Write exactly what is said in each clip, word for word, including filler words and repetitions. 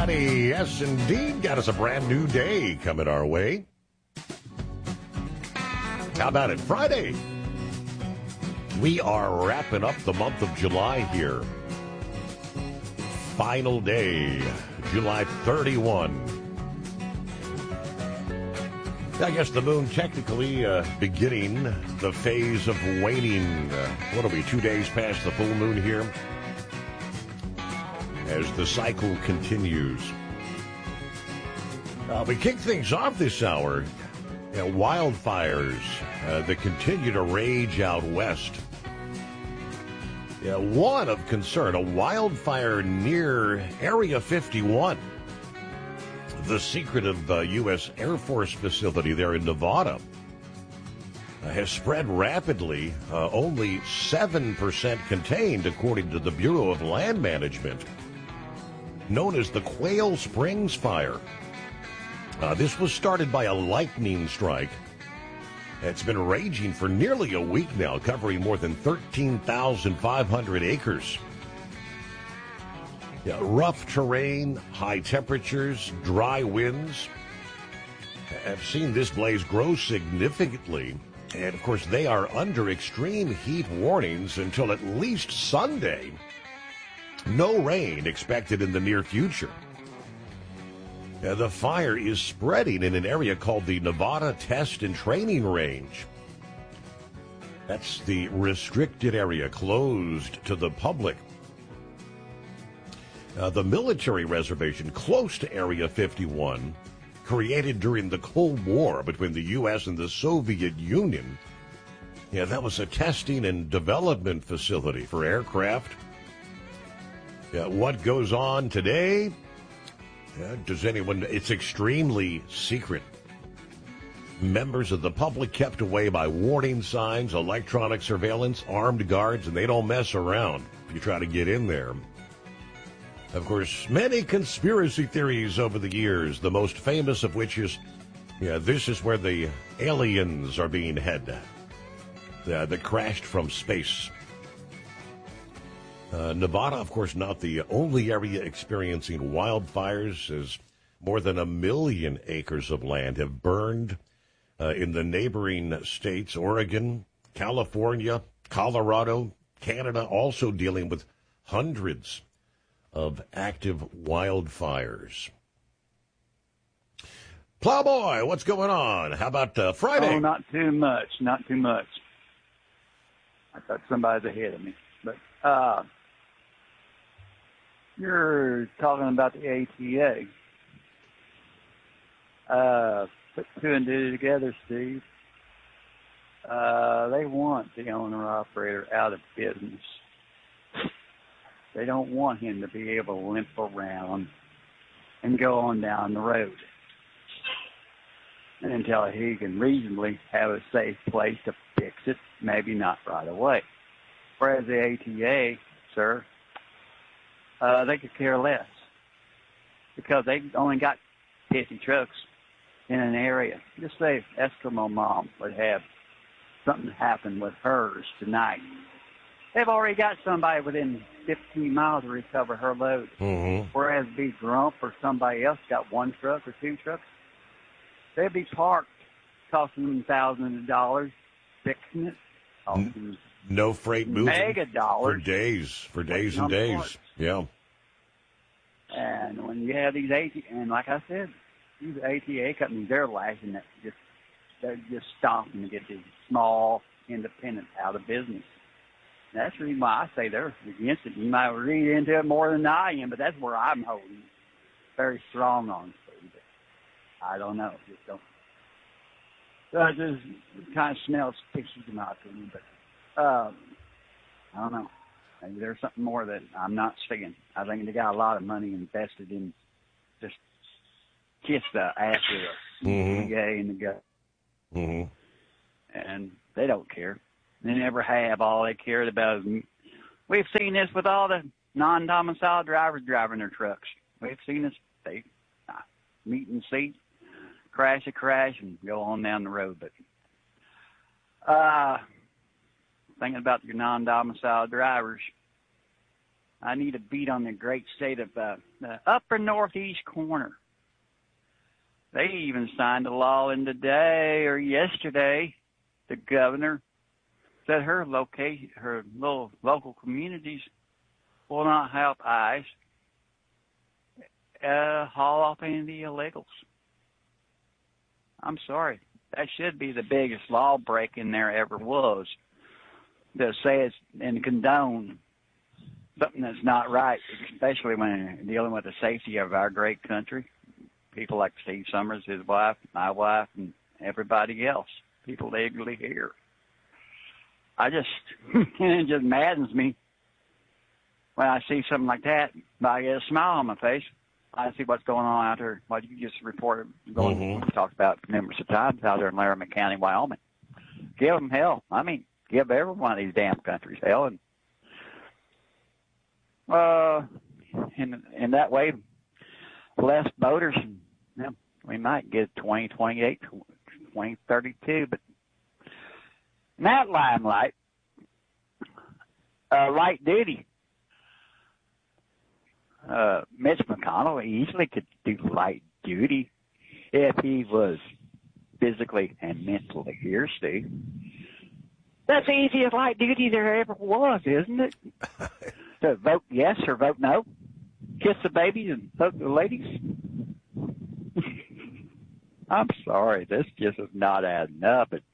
everybody. Yes, indeed. Got us a brand new day coming our way. How about it? Friday. We are wrapping up the month of July here. Final day, July thirty-first. I guess the moon technically uh, beginning the phase of waning. Uh, what'll be two days past the full moon here as the cycle continues. Uh, we kick things off this hour. You know, wildfires uh, that continue to rage out west. Yeah, one of concern, a wildfire near Area fifty-one. The secretive uh, U S Air Force facility there in Nevada uh, has spread rapidly, uh, only seven percent contained, according to the Bureau of Land Management, known as the Quail Springs Fire. Uh, this was started by a lightning strike. It's been raging for nearly a week now, covering more than thirteen thousand five hundred acres. Yeah, rough terrain, high temperatures, dry winds have seen this blaze grow significantly. And, of course, they are under extreme heat warnings until at least Sunday. No rain expected in the near future. Uh, the fire is spreading in an area called the Nevada Test and Training Range. That's the restricted area closed to the public. Uh, the military reservation close to Area fifty-one, created during the Cold War between the U S and the Soviet Union. Yeah, that was a testing and development facility for aircraft. Yeah, what goes on today? Yeah, does anyone... It's extremely secret. Members of the public kept away by warning signs, electronic surveillance, armed guards, and they don't mess around if you try to get in there. Of course, many conspiracy theories over the years, the most famous of which is, yeah, this is where the aliens are being headed, uh, that crashed from space. Uh, Nevada, of course, not the only area experiencing wildfires, as more than a million acres of land have burned uh, in the neighboring states, Oregon, California, Colorado, Canada, also dealing with hundreds of active wildfires. Plowboy, what's going on? How about uh, Friday? Oh, not too much, not too much. I thought somebody's ahead of me. But uh, you're talking about the A T A. Uh, put two and two together, Steve. Uh, they want the owner-operator out of business. They don't want him to be able to limp around and go on down the road until he can reasonably have a safe place to fix it, maybe not right away. Whereas the A T A, sir, uh, they could care less because they only got fifty trucks in an area. Just say Eskimo Mom would have something happen with hers tonight. They've already got somebody within fifteen miles to recover her load. Mm-hmm. Whereas B. Grump or somebody else got one truck or two trucks, they'd be parked, costing them thousands of dollars, fixing it. Costing no freight moving mega dollars for days, for days and days. Parts. Yeah. And when you have these A T A, and like I said, these A T A companies, they're lashing that just, they're just stomping to get these small independents out of business. That's the reason why I say they're against it. You might read into it more than I am, but that's where I'm holding very strong on it. I don't know. Just don't. So it just kind of smells fishy in my opinion, but um, I don't know. Maybe there's something more that I'm not seeing. I think they got a lot of money invested in just kiss the ass of the mm-hmm. C A A in the gut. Mm-hmm. And they don't care. They never have. All they cared about is, we've seen this with all the non-domiciled drivers driving their trucks. We've seen this. They uh, meet and seat, crash a crash, and go on down the road. But uh, thinking about your non-domiciled drivers, I need a beat on the great state of uh, the upper northeast corner. They even signed a law in today or yesterday. The governor said her location, her little local communities will not help ICE uh, haul off any of the illegals. I'm sorry. That should be the biggest law breaking there ever was. To say it's and condone something that's not right, especially when dealing with the safety of our great country. People like Steve Summers, his wife, my wife, and everybody else. People legally here. I just, it just maddens me when I see something like that. I get a smile on my face. I see what's going on out there. What you just reported, going, mm-hmm. we talked about numerous of times out there in Laramie County, Wyoming. Give them hell. I mean, give every one of these damn countries hell. And uh, in, in that way, less voters, you know, we might get twenty twenty-eight, twenty thirty-two, but in that limelight, uh, light duty. Uh, Mitch McConnell easily could do light duty if he was physically and mentally here, Steve. That's the easiest light duty there ever was, isn't it? To vote yes or vote no, kiss the babies and hug the ladies. I'm sorry, this just is not adding up. It,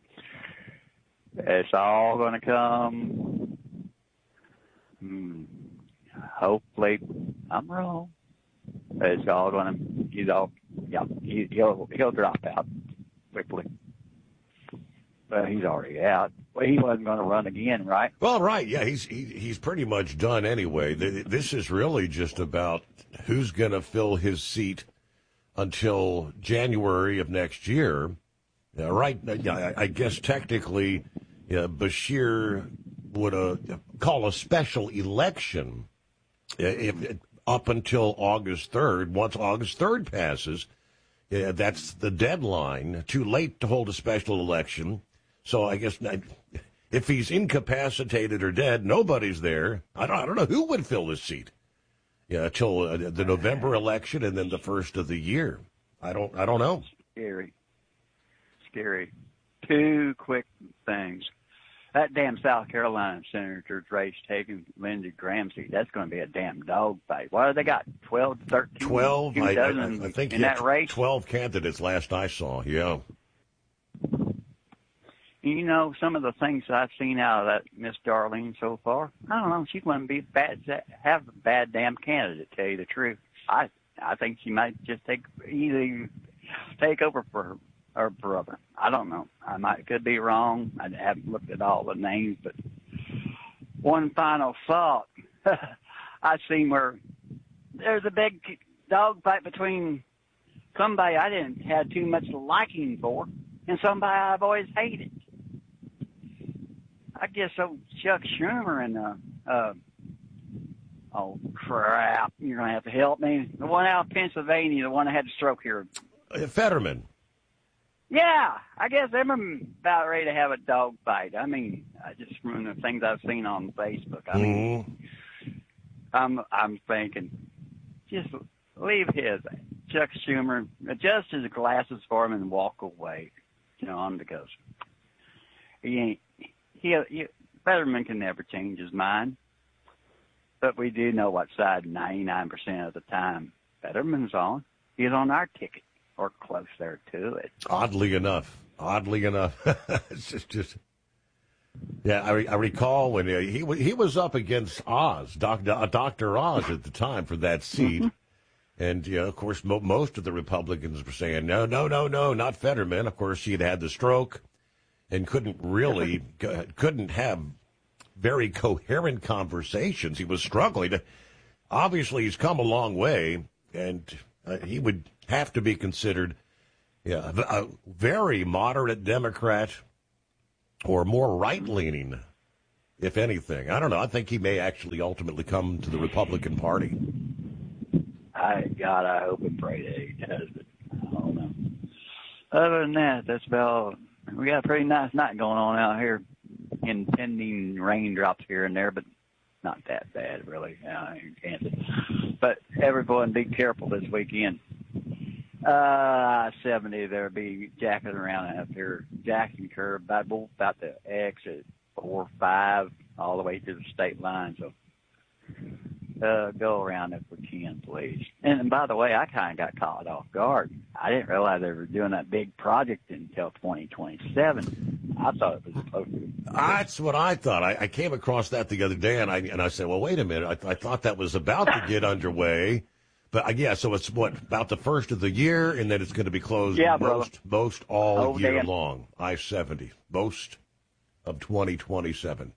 it's all going to come. Hmm. Hopefully, I'm wrong. It's all going to, he's all, yeah, he, he'll, he'll drop out quickly. Well, he's already out. Well, he wasn't going to run again, right? Well, right, yeah, he's he, he's pretty much done anyway. This is really just about who's going to fill his seat until January of next year. Uh, right, I, I guess technically uh, Beshear would uh, call a special election if, if, up until August third. Once August third passes, uh, that's the deadline. Too late to hold a special election. So I guess if he's incapacitated or dead, nobody's there. I don't, I don't know who would fill this seat. Yeah, till uh, the November election and then the first of the year. I don't, I don't know. Scary, scary. Two quick things. That damn South Carolina senator's race taking Lindsey Graham seat. That's going to be a damn dog fight. What have they got? Twelve, thirteen, twelve. I, I, I think in that race. Twelve candidates last I saw. Yeah. You know, some of the things I've seen out of that Miss Darlene so far, I don't know. She's going to be bad, have a bad damn candidate. To tell you the truth, I I think she might just take either take over for her, her brother. I don't know. I might could be wrong. I haven't looked at all the names, but one final thought. I seen where there's a big dog fight between somebody I didn't have too much liking for and somebody I've always hated. I guess old Chuck Schumer and, uh, uh, oh, crap, you're going to have to help me. The one out of Pennsylvania, the one that had the stroke here. Uh, Fetterman. Yeah, I guess them are about ready to have a dog fight. I mean, I just from the things I've seen on Facebook. I mean, mm-hmm. I'm, I'm thinking, just leave his, Chuck Schumer, adjust his glasses for him and walk away, you know, on because he ain't, He, he, Fetterman can never change his mind, but we do know what side ninety-nine percent of the time Fetterman's on. He's on our ticket, or close there to it. Oddly enough, oddly enough, it's just, just yeah. I, re, I recall when he he, he was up against Oz, Doctor Doctor Oz at the time for that seat, mm-hmm. and you know, of course, mo- most of the Republicans were saying no, no, no, no, not Fetterman. Of course, he had had the stroke. And couldn't really, couldn't have very coherent conversations. He was struggling. To, obviously, he's come a long way, and uh, he would have to be considered yeah, a very moderate Democrat or more right-leaning, if anything. I don't know. I think he may actually ultimately come to the Republican Party. I, God, I hope and pray that he does, but I don't know. Other than that, that's about we got a pretty nice night going on out here. Impending raindrops here and there, but not that bad, really, uh, in Kansas. But everyone be careful this weekend. Uh, I seventy, there'll be jacking around out there, jacking curve, about, about the exit four, five, all the way to the state line. So uh, go around if we can, please. And, and by the way, I kind of got caught off guard. I didn't realize they were doing that big project until twenty twenty-seven. I thought it was supposed to be. That's what I thought. I, I came across that the other day, and I and I said, well, wait a minute. I, I thought that was about to get underway. But, uh, yeah, so it's, what, about the first of the year, and then it's going to be closed yeah, most, most all oh, year damn. long. I seventy, most of twenty twenty-seven.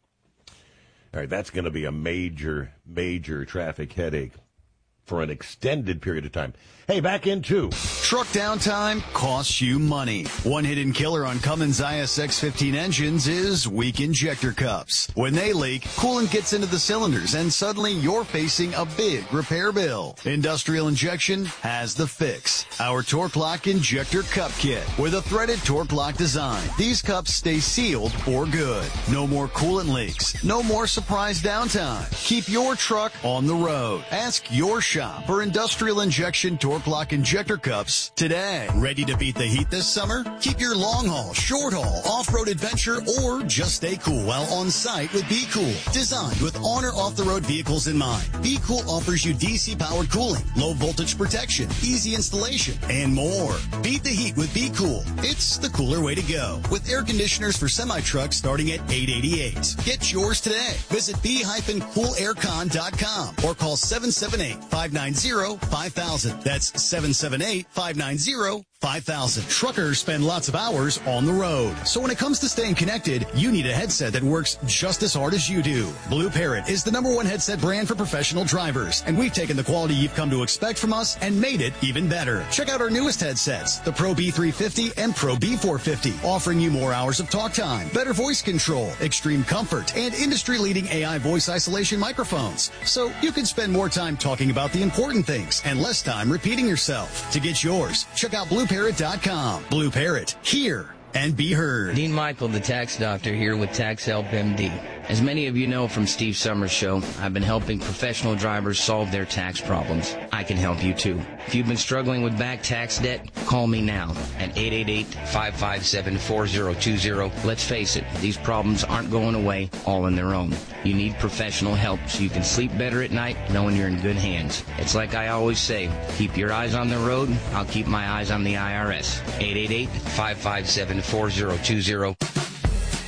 All right, that's going to be a major, major traffic headache for an extended period of time. Hey, back into truck downtime costs you money. One hidden killer on Cummins I S X fifteen engines is weak injector cups. When they leak, coolant gets into the cylinders and suddenly you're facing a big repair bill. Industrial Injection has the fix. Our Torque Lock Injector Cup Kit with a threaded Torque Lock design. These cups stay sealed for good. No more coolant leaks. No more surprise downtime. Keep your truck on the road. Ask your shop for Industrial Injection Torque Lock Injector Cups today. Ready to beat the heat this summer? Keep your long haul, short haul, off-road adventure, or just stay cool while on site with Be Cool. Designed with honor off-the-road vehicles in mind, Be Cool offers you D C powered cooling, low voltage protection, easy installation, and more. Beat the heat with Be Cool. It's the cooler way to go. With air conditioners for semi-trucks starting at eight eighty-eight. Get yours today. Visit be cool air con dot com or call seven seven eight, five nine zero, five thousand. That's seven seven eight, five nine zero, five thousand. Truckers spend lots of hours on the road. So when it comes to staying connected, you need a headset that works just as hard as you do. Blue Parrot is the number one headset brand for professional drivers, and we've taken the quality you've come to expect from us and made it even better. Check out our newest headsets, the Pro B three fifty and Pro B four fifty, offering you more hours of talk time, better voice control, extreme comfort, and industry-leading A I voice isolation microphones. So you can spend more time talking about the important things and less time repeating yourself. To get yours, check out blue parrot dot com. Blue Parrot, hear and be heard. Dean Michael, the tax doctor, here with Tax Help M D. As many of you know from Steve Summers' show, I've been helping professional drivers solve their tax problems. I can help you too. If you've been struggling with back tax debt, call me now at eight eight eight, five five seven, four zero two zero. Let's face it, these problems aren't going away all on their own. You need professional help so you can sleep better at night knowing you're in good hands. It's like I always say, keep your eyes on the road, I'll keep my eyes on the I R S. eight eight eight, five five seven, four zero two zero.